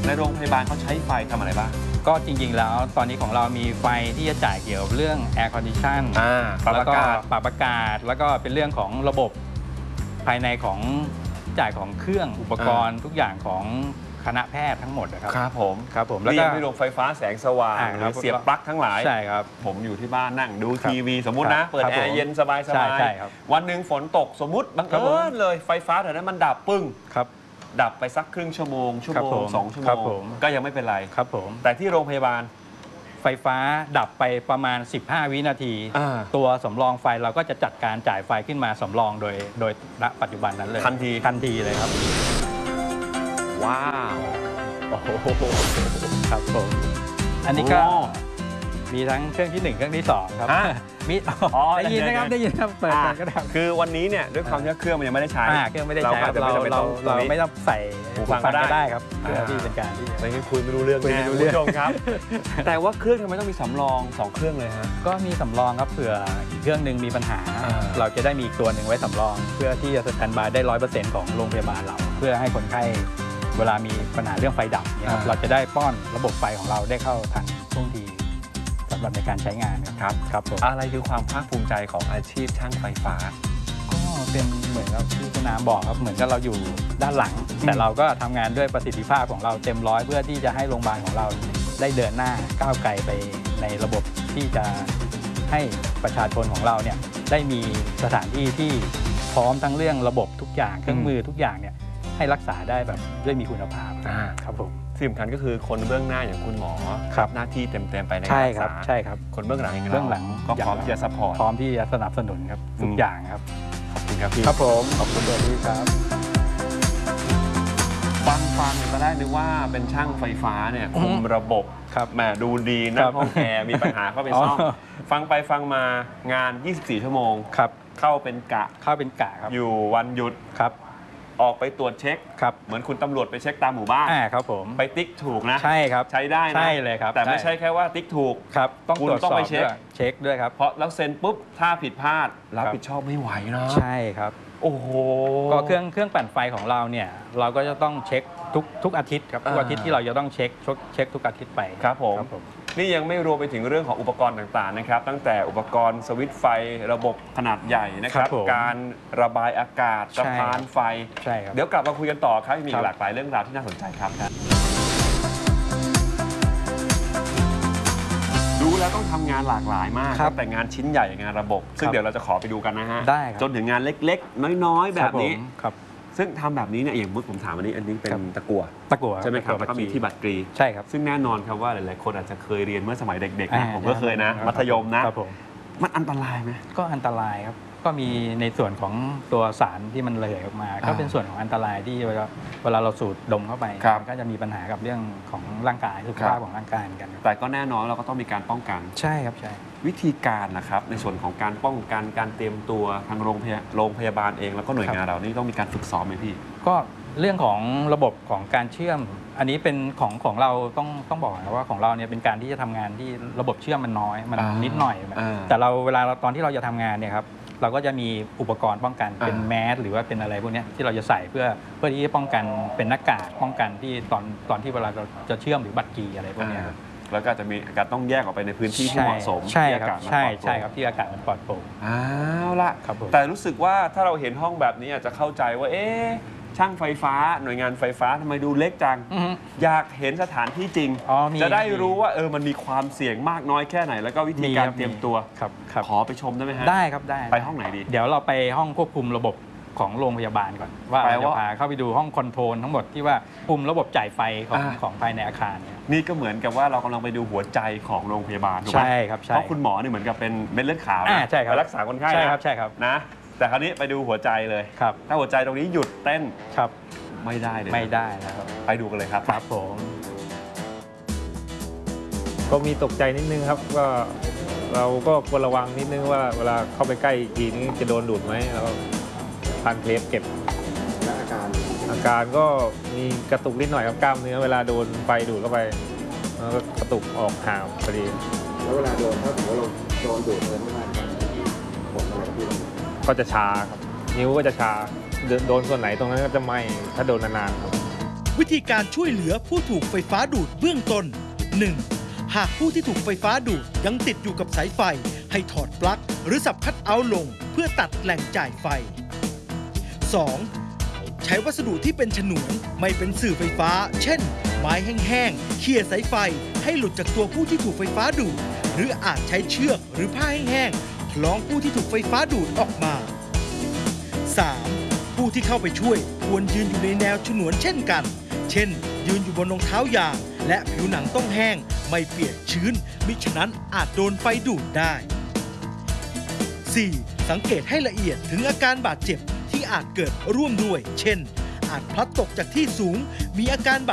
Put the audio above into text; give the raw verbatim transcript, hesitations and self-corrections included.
ในโรงพยาบาลเขาใช้ไฟทำอะไรบ้างก็จริงๆแล้วตอนนี้ของเรามีไฟที่จะจ่ายเกี่ยวกับเรื่อง Air Condition แล้วก็ปรับอากาศแล้วก็เป็นเรื่องของระบบภายในของจ่ายของเครื่องอุปกรณ์ทุกอย่างของคณะแพทย์ทั้งหมดนะครับครับผมครับผมแล้วก็มีโรงไฟฟ้าแสงสว่างหรือเสียบปลั๊กทั้งหลายใช่ครับผมอยู่ที่บ้านนั่งดูทีวีสมมุตินะเปิดแอร์เย็นสบายๆวันหนึ่งฝนตกสมมุติบังเอิญเลยไฟฟ้าแต่นั้นมันดับปึ้งครับดับไปสักครึ่งชั่วโมงชั่วโมงสองชั่วโมงก็ยังไม่เป็นไรครับผมแต่ที่โรงพยาบาลไฟฟ้าดับไปประมาณสิบห้าวินาทีตัวสำรองไฟเราก็จะจัดการจ่ายไฟขึ้นมาสำรองโดยโดยณปัจจุบันนั้นเลยทันทีทันทีเลยครับว้าวโอ้โหครับผมอันนี้ก็มีทั้งเครื่องที่หนึ่งเครื่องที่สองครับมีได้ยินนะครับได้ยินครับเปิดก็ได้คือวันนี้เนี่ยด้วยความที่เครื่องมันยังไม่ได้ใช้เครื่องไม่ได้ใช้เราเราเราไม่ต้องใส่หูฟังก็ได้ครับเพื่อที่เป็นการที่ไม่ให้คุยไม่รู้เรื่องแน่คุณผู้ชมครับแต่ว่าเครื่องทำไมต้องมีสำรองสองเครื่องเลยฮะก็มีสำรองครับเผื่ออีกเครื่องหนึ่งมีปัญหาเราจะได้มีอีกตัวหนึ่งไว้สำรองเพื่อที่จะสแตนด์บายได้ร้อยเปอร์เซ็นต์ของโรงพยาบาลเราเพื่อให้คนไข้เวลามีปัญหาเรื่องไฟดับเนี่ยเราจะได้ป้อนระบบไฟของเราได้เข้าทันท่วงทีสำหรับในการใช้งานครับครับผมอะไรคือความภาคภูมิใจของอาชีพช่างไฟฟ้าก็เป็นเหมือนกับที่คุณน้ำบอกครับเหมือนกับเราอยู่ด้านหลังแต่เราก็ทำงานด้วยประสิทธิภาพของเราเต็มร้อยเพื่อที่จะให้โรงพยาบาลของเราได้เดินหน้าก้าวไกลไปในระบบที่จะให้ประชาชนของเราเนี่ยได้มีสถานที่ที่พร้อมทั้งเรื่องระบบทุกอย่างเครื่องมือทุกอย่างเนี่ยให้รักษาได้แบบด้วยมีคุณภาพครับผมสิ่งสำคัญก็คือคนเบื้องหน้าอย่างคุณหมอหน้าที่เต็มๆไปในการรักษาใช่ครับคนเบื้องหลังเบื้องหลังก็พร้อมที่จะซัพพอร์ตพร้อมที่จะสนับสนุนครับทุกอย่างครับขอบคุณครับพี่ครับผมขอบคุณด้วยพี่ครับฟังฟังตอนแรกนึกว่าเป็นช่างไฟฟ้าเนี่ยคุมระบบครับแหมดูดีนะห้องแอร์มีปัญหาเข้าไปซ่อมฟังไปฟังมางานยี่สิบสี่ชั่วโมงครับเข้าเป็นกะเข้าเป็นกะครับอยู่วันหยุดครับออกไปตรวจเช็คครับเหมือนคุณตำรวจไปเช็คตามหมู่บ้านอ่าครับผมไปติ๊กถูกนะใช่ครับใช้ได้นะใช่เลยครับแต่ไม่ใช่แค่ว่าติ๊กถูกครับต้องตรวจสอบเช็คเช็คด้วยครับเพราะแล้วเซ็นปุ๊บถ้าผิดพลาดรับผิดชอบไม่ไหวนะใช่ครับโอ้โหก็เครื่องเครื่องปั่นไฟของเราเนี่ยเราก็จะต้องเช็คทุกทุกอาทิตย์ครับทุกอาทิตย์ที่เราจะต้องเช็คเช็คทุกอาทิตย์ไปครับผมนี่ยังไม่รวมไปถึงเรื่องของอุปกรณ์ต่างๆนะครับตั้งแต่อุปกรณ์สวิตช์ไฟระบบขนาดใหญ่นะครับการระบายอากาศสะพานไฟเดี๋ยวกลับมาคุยกันต่อครับมีหลากหลายเรื่องราวที่น่าสนใจครับดูแล้วต้องทำงานหลากหลายมากแต่งานชิ้นใหญ่งานระบบซึ่งเดี๋ยวเราจะขอไปดูกันนะฮะจนถึงงานเล็กๆน้อยๆแบบนี้ซึ่งทำแบบนี้เนี่ยอย่างมุดผมถามวันนี้อันนี้เป็นตะกั่วตะกั่วใช่ไหมครับแล้วก็มีที่บัตรตรีใช่ครับซึ่งแน่นอนครับว่าหลายๆคนอาจจะเคยเรียนเมื่อสมัยเด็กๆนะผมก็เคยนะมัธยมนะมันอันตรายไหมก็อันตรายครับก็มีในส่วนของตัวสารที่มันระเหยออกมาก็เป็นส่วนของอันตรายที่เวลาเวลาเราสูดดมเข้าไปก็จะมีปัญหากับเรื่องของร่างกายสุขภาพของร่างกายกันแต่ก็แน่นอนเราก็ต้องมีการป้องกันใช่ครับใช่วิธีการนะครับในส่วนของการป้องกันการเตรียมตัวทางโรงพยาโรงพยาบาลเองแล้วก็หน่วยงานเรานี่ต้องมีการฝึกซ้อมไหมพี่ก็เรื่องของระบบของการเชื่อมอันนี้เป็นของของเราต้องต้องบอกนะว่าของเราเนี่ยเป็นการที่จะทำงานที่ระบบเชื่อมมันน้อยมันนิดหน่อยแต่เราเวลาตอนที่เราจะทำงานเนี่ยครับเราก็จะมีอุปกรณ์ป้องกันเป็นแมสหรือว่าเป็นอะไรพวกนี้ที่เราจะใส่เพื่อเพื่อที่จะป้องกันเป็นหน้ากากป้องกันที่ตอนตอนที่เวลาเราจะเชื่อมหรือบัตรกีอะไรพวกนี้แล้วก็จะมีการต้องแยกออกไปในพื้นที่ที่เหมาะสมที่อากาศมันปลอดโปร่งใช่ใช่ครับที่อากาศมันปลอดโปร่งอ้าวละแต่รู้สึกว่าถ้าเราเห็นห้องแบบนี้อาจจะเข้าใจว่าเอ๊ะช่างไฟฟ้าหน่วยงานไฟฟ้าทำไมดูเล็กจังอยากเห็นสถานที่จริงจะได้รู้ว่าเออมันมีความเสี่ยงมากน้อยแค่ไหนแล้วก็วิธีการเตรียมตัวขอไปชมได้ไหมฮะได้ครับได้ไปห้องไหนดีเดี๋ยวเราไปห้องควบคุมระบบของโรงพยาบาลก่อนว่าเราจะพาเข้าไปดูห้องคอนโทรลทั้งหมดที่ว่าคุมระบบจ่ายไฟของของภายในอาคารนี่ก็เหมือนกับว่าเรากำลังไปดูหัวใจของโรงพยาบาลถูกไหมใช่ครับเพราะคุณหมอนี่เหมือนกับเป็นเม็ดเลือดขาวนะไปรักษาคนไข้ใช่ครับใช่ครับนะแต่คราวนี้ไปดูหัวใจเลยครับถ้าหัวใจตรงนี้หยุดเต้นครับไม่ได้เลยไม่ได้นะครับไปดูกันเลยครับครับผมก็มีตกใจนิดนึงครับก็เราก็ควรระวังนิดนึงว่าเวลาเข้าไปใกล้อีกทีนี้จะโดนดูดไหมแล้วพันเทปเก็บอาการอาการก็มีกระตุกนิดหน่อยครับกล้ามเนื้อเวลาโดนไฟดูดเข้าไปแล้วก็กระตุกออกห่างพอดีแล้วเวลาโดนถ้าถือว่าเราโดนดูดเลยไม่ได้ผลอะไรพี่ก็จะชาครับนิ้วก็จะชาโดนส่วนไหนตรงนั้นก็จะไหม้ถ้าโดนนานๆครับวิธีการช่วยเหลือผู้ถูกไฟฟ้าดูดเบื้องต้น หนึ่ง. หากผู้ที่ถูกไฟฟ้าดูดยังติดอยู่กับสายไฟให้ถอดปลั๊กหรือสับคัทเอาท์ลงเพื่อตัดแหล่งจ่ายไฟ สอง. ใช้วัสดุที่เป็นฉนวนไม่เป็นสื่อไฟฟ้าเช่นไม้แห้งๆเขี่ยสายไฟให้หลุดจากตัวผู้ที่ถูกไฟฟ้าดูดหรืออาจใช้เชือกหรือผ้าแห้งๆคล้องผู้ที่ถูกไฟฟ้าดูดออกมา สาม. ผู้ที่เข้าไปช่วยควรยืนอยู่ในแนวฉนวนเช่นกันเช่นยืนอยู่บนรองเท้ายางและผิวหนังต้องแห้งไม่เปียกชื้นมิฉะนั้นอาจโดนไฟดูดได้ สี่. สังเกตให้ละเอียดถึงอาการบาดเจ็บที่อาจเกิดร่วมด้วยเช่นอาจพลัดตกจากที่สูงมีอาการบ